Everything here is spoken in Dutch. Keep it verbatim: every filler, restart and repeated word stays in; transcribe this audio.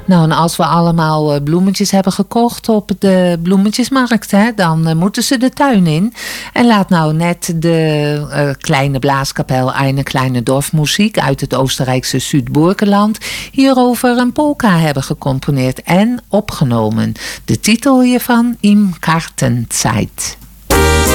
Nou, en als we allemaal uh, bloemetjes hebben gekocht op de bloemetjesmarkt, hè, dan uh, moeten ze de tuin in. En laat nou net de uh, kleine blaaskapel Eine Kleine Dorfmuziek uit het Oostenrijkse Zuid-Borkenland hierover een polka hebben gecomponeerd en opgenomen. De titel hiervan: Im Gartenzeit.